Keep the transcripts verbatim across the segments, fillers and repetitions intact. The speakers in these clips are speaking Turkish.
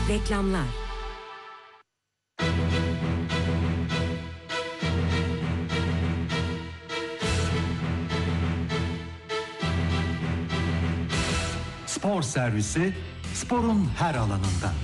Reklamlar. Spor servisi, sporun her alanında.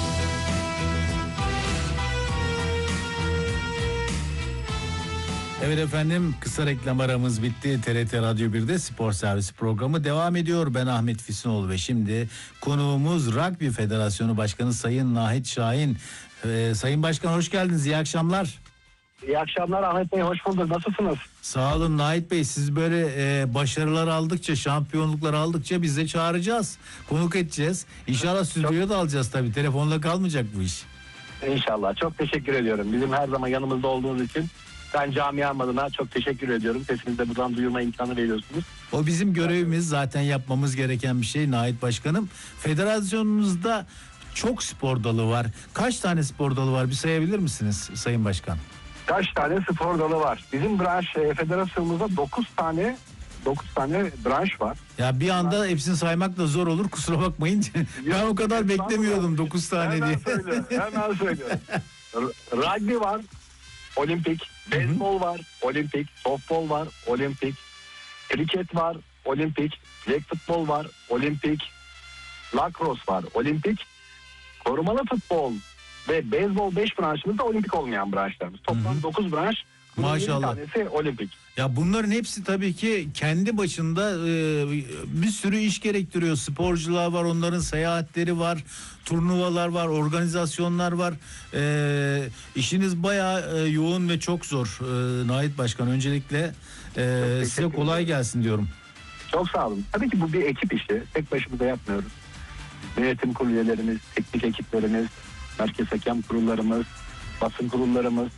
Evet efendim, kısa reklam aramız bitti. T R T Radyo bir'de Spor Servisi programı devam ediyor. Ben Ahmet Füsunoğlu ve şimdi konuğumuz Rugby Federasyonu Başkanı Sayın Nahit Şahin. Ee, Sayın Başkan hoş geldiniz, iyi akşamlar. İyi akşamlar Ahmet Bey, hoş bulduk. Nasılsınız? Sağ olun Nahit Bey, siz böyle e, başarılar aldıkça, şampiyonluklar aldıkça biz de çağıracağız. Konuk edeceğiz. İnşallah stüdyoya da alacağız tabii. Telefonla kalmayacak bu iş. İnşallah. Çok teşekkür ediyorum. Bizim her zaman yanımızda olduğunuz için ben camiam adına çok teşekkür ediyorum. Sesinizi de buradan duyurma imkanı veriyorsunuz. O bizim görevimiz, zaten yapmamız gereken bir şey Nahit Başkanım. Federasyonunuzda çok spor dalı var. Kaç tane spor dalı var, bir sayabilir misiniz Sayın Başkan? Kaç tane spor dalı var? Bizim branş e, federasyonumuzda dokuz tane dokuz tane branş var. Ya bir anda hepsini saymak da zor olur, kusura bakmayın. Ben o kadar beklemiyordum dokuz tane hemen diye. Söylüyorum, hemen söylüyorum. R- Rugby var, olimpik. Beyzbol var, olimpik. Softbol var, olimpik. Kriket var, olimpik. Flag futbol var, olimpik. Lacrosse var, olimpik. Korumalı futbol ve beyzbol beş branşımız da olimpik olmayan branşlarımız. Toplam dokuz branş. Maşallah. Bir tanesi olimpik. Ya bunların hepsi tabii ki kendi başında e, bir sürü iş gerektiriyor. Sporcular var, onların seyahatleri var, turnuvalar var, organizasyonlar var. E, işiniz bayağı e, yoğun ve çok zor. E, Nahit Başkan, öncelikle e, size kolay gelsin diyorum. Çok sağ olun. Tabii ki bu bir ekip işi. Tek başımıza yapmıyoruz. Yönetim kurulu üyelerimiz, teknik ekiplerimiz, merkez hakem kurullarımız, basın kurullarımız,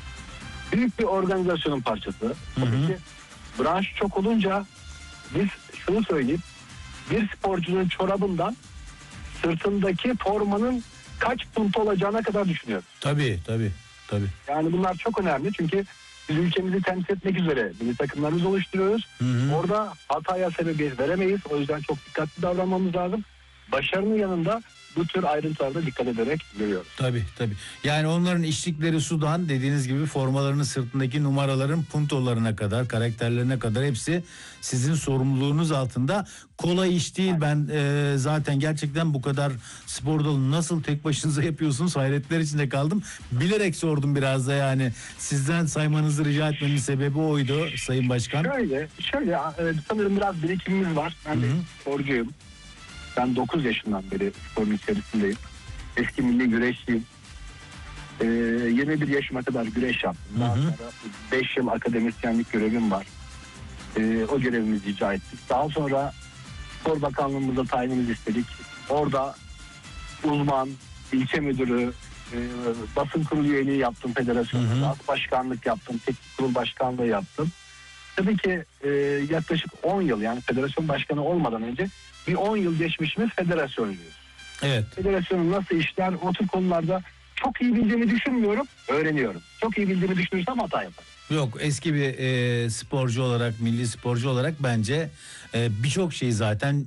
büyük bir organizasyonun parçası. Tabii ki branş çok olunca biz şunu söyleyeyim. Bir sporcunun çorabından sırtındaki formanın kaç punt olacağına kadar düşünüyoruz. Tabii tabii tabii. Yani bunlar çok önemli çünkü biz ülkemizi temsil etmek üzere milli takımlarımızı oluşturuyoruz. Hı hı. Orada hataya sebebiyet veremeyiz. O yüzden çok dikkatli davranmamız lazım. Başarının yanında bu tür ayrıntılarda dikkat ederek görüyoruz. Tabii tabii. Yani onların içtikleri sudan, dediğiniz gibi formalarının sırtındaki numaraların puntolarına kadar, karakterlerine kadar hepsi sizin sorumluluğunuz altında. Kolay iş değil. Ben e, zaten gerçekten bu kadar spor dalını nasıl tek başınıza yapıyorsunuz, hayretler içinde kaldım. Bilerek sordum biraz da, yani sizden saymanızı rica etmemin sebebi oydu Sayın Başkan. Şöyle, şöyle sanırım biraz birikimimiz var. Ben de sporcuyum. Ben dokuz yaşından beri sporun içerisindeyim. Eski milli güreşçiyim. Ee, yirmi bir yaşıma kadar güreş yaptım. Daha sonra beş yıl akademisyenlik görevim var. Ee, o görevimizi icra ettik. Daha sonra Spor Bakanlığımıza tayinimizi istedik. Orada uzman, ilçe müdürü, e, basın kurulu üyeliği yaptım federasyonda. Başkanlık yaptım, teknik kurul başkanlığı yaptım. Tabii ki e, yaklaşık on yıl, yani federasyon başkanı olmadan önce bir on yıl geçmişimiz federasyonluyuz. Evet. Federasyonun nasıl işler, o tür konularda çok iyi bildiğimi düşünmüyorum, öğreniyorum. Çok iyi bildiğimi düşünürsem hata yaparım. Yok, eski bir e, sporcu olarak, milli sporcu olarak bence e, birçok şeyi zaten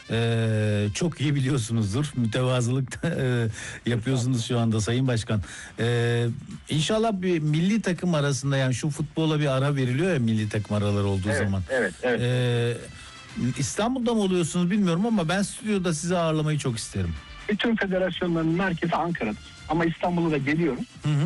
e, çok iyi biliyorsunuzdur. Mütevazılık e, yapıyorsunuz şu anda Sayın Başkan. E, İnşallah bir milli takım arasında, yani şu futbola bir ara veriliyor ya, milli takım araları olduğu evet, zaman. Evet, evet. E, İstanbul'da mı oluyorsunuz bilmiyorum ama ben stüdyoda sizi ağırlamayı çok isterim. Bütün federasyonların merkezi Ankara'dır. Ama İstanbul'a da geliyoruz. Hı hı.